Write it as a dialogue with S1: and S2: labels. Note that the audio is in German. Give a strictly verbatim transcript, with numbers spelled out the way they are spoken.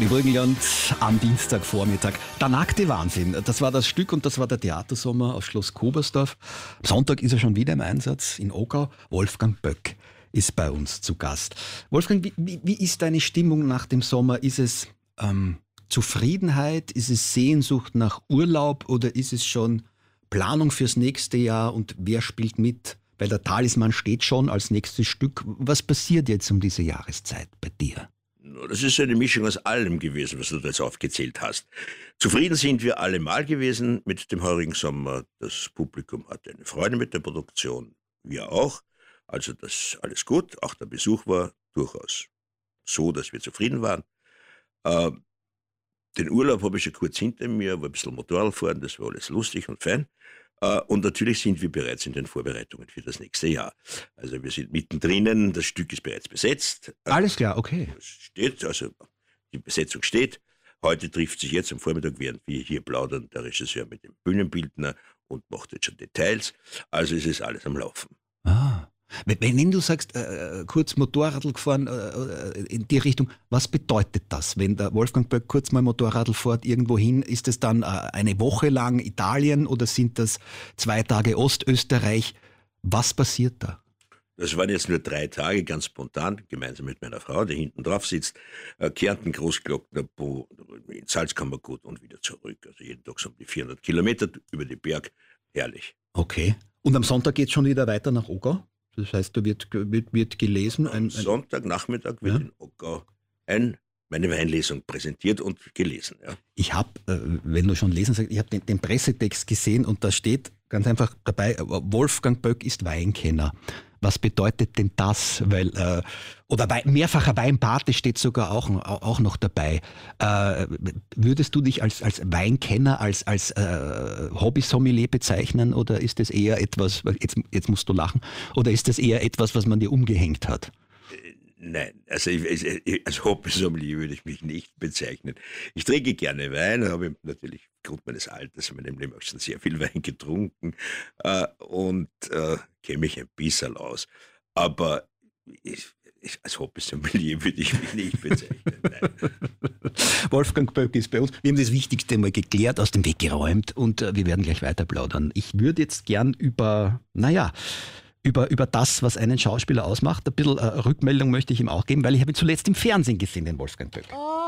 S1: Gabi Brüggeland am Dienstagvormittag. Der nackte Wahnsinn, das war das Stück und das war der Theatersommer auf Schloss Kobersdorf. Am Sonntag ist er schon wieder im Einsatz in Ockau. Wolfgang Böck ist bei uns zu Gast. Wolfgang, wie, wie, wie ist deine Stimmung nach dem Sommer? Ist es ähm, Zufriedenheit? Ist es Sehnsucht nach Urlaub oder ist es schon Planung fürs nächste Jahr und wer spielt mit? Weil der Talisman steht schon als nächstes Stück. Was passiert jetzt um diese Jahreszeit bei dir?
S2: Das ist eine Mischung aus allem gewesen, was du da jetzt aufgezählt hast. Zufrieden sind wir allemal gewesen mit dem heurigen Sommer. Das Publikum hatte eine Freude mit der Produktion, wir auch. Also das alles gut. Auch der Besuch war durchaus so, dass wir zufrieden waren. Äh, den Urlaub habe ich schon kurz hinter mir, war ein bisschen Motorrad fahren, das war alles lustig und fein. Und natürlich sind wir bereits in den Vorbereitungen für das nächste Jahr. Also wir sind mittendrin, das Stück ist bereits besetzt.
S1: Alles klar, okay.
S2: Es steht, also die Besetzung steht. Heute trifft sich jetzt am Vormittag, während wir hier plaudern, der Regisseur mit dem Bühnenbildner und macht jetzt schon Details. Also es ist alles am Laufen.
S1: Ah. Wenn, wenn du sagst, äh, kurz Motorradl gefahren äh, in die Richtung, was bedeutet das? Wenn der Wolfgang Böck kurz mal Motorradl fährt irgendwo hin, ist es dann äh, eine Woche lang Italien oder sind das zwei Tage Ostösterreich? Was passiert da?
S2: Das waren jetzt nur drei Tage, ganz spontan, gemeinsam mit meiner Frau, die hinten drauf sitzt. Äh, Kärnten, Großglockner, Bo, in Salzkammergut und wieder zurück. Also jeden Tag so um die vierhundert Kilometer über den Berg. Herrlich.
S1: Okay. Und am Sonntag geht es schon wieder weiter nach Ockau? Das heißt, da wird, wird, wird gelesen.
S2: Am ein, ein Sonntagnachmittag wird ja in Ockau ein, meine Weinlesung präsentiert und gelesen. Ja.
S1: Ich habe, äh, wenn du schon lesen sagst, ich habe den, den Pressetext gesehen und da steht ganz einfach dabei, Wolfgang Böck ist Weinkenner. Was bedeutet denn das? Weil, äh, oder Wein, mehrfacher Weinpate steht sogar auch, auch noch dabei. Äh, würdest du dich als, als Weinkenner, als, als äh, Hobby-Sommelier bezeichnen oder ist das eher etwas, jetzt, jetzt musst du lachen, oder ist das eher etwas, was man dir umgehängt hat?
S2: Nein, also ich, als Hobby-Sommelier würde ich mich nicht bezeichnen. Ich trinke gerne Wein, habe natürlich aufgrund meines Alters in meinem Leben auch schon sehr viel Wein getrunken äh, und äh, kenne mich ein bisschen aus. Aber ich, ich, als Hobby-Sommelier würde ich mich nicht bezeichnen. Nein.
S1: Wolfgang Böck ist bei uns. Wir haben das Wichtigste mal geklärt, aus dem Weg geräumt und äh, wir werden gleich weiter plaudern. Ich würde jetzt gern über, naja, Über, über das, was einen Schauspieler ausmacht. Ein bisschen äh, Rückmeldung möchte ich ihm auch geben, weil ich habe ihn zuletzt im Fernsehen gesehen, den Wolfgang Böck.
S3: Oh.